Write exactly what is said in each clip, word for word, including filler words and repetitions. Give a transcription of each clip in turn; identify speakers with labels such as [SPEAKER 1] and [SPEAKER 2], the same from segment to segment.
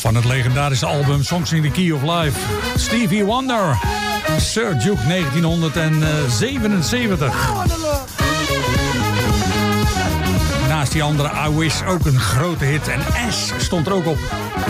[SPEAKER 1] Van het legendarische album Songs in the Key of Life. Stevie Wonder. Sir Duke negentienhonderdzevenenzeventig. Naast die andere I Wish ook een grote hit. En S stond er ook op.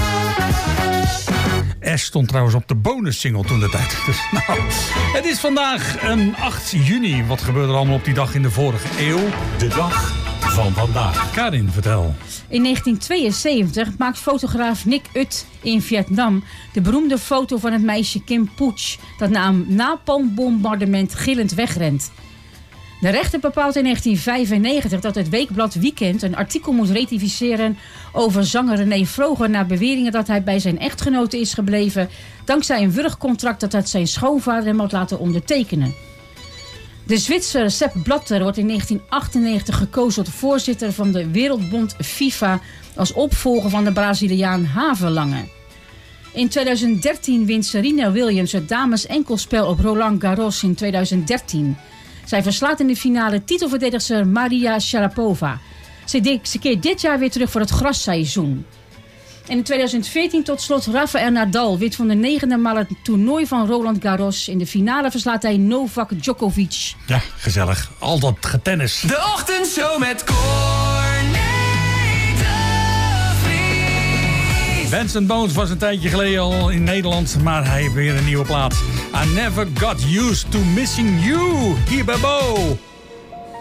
[SPEAKER 1] S stond trouwens op de bonussingle toen de tijd. Dus, nou, het is vandaag een acht juni. Wat gebeurde er allemaal op die dag in de vorige eeuw?
[SPEAKER 2] De dag van vandaag.
[SPEAKER 1] Karin, vertel.
[SPEAKER 3] In negentien tweeënzeventig maakt fotograaf Nick Ut in Vietnam de beroemde foto van het meisje Kim Puch dat na een napalmbombardement gillend wegrent. De rechter bepaalt in negentien vijfennegentig dat het weekblad Weekend een artikel moet rectificeren over zanger René Vroger na beweringen dat hij bij zijn echtgenote is gebleven dankzij een wurgcontract dat hij zijn schoonvader hem had laten ondertekenen. De Zwitser Sepp Blatter wordt in negentien achtennegentig gekozen tot voorzitter van de Wereldbond FIFA als opvolger van de Braziliaan Havelange. In tweeduizend dertien wint Serena Williams het dames enkelspel op Roland Garros in tweeduizend dertien. Zij verslaat in de finale titelverdedigster Maria Sharapova. Ze, ze keert dit jaar weer terug voor het grasseizoen. En in tweeduizend veertien tot slot Rafael Nadal wint voor de negende maal het toernooi van Roland Garros. In de finale verslaat hij Novak Djokovic.
[SPEAKER 1] Ja, gezellig. Al dat getennis.
[SPEAKER 4] De ochtendshow met Corné de Vries.
[SPEAKER 1] Benson Bones was een tijdje geleden al in Nederland, maar hij heeft weer een nieuwe plaat. I never got used to missing you. Hier bij Bo.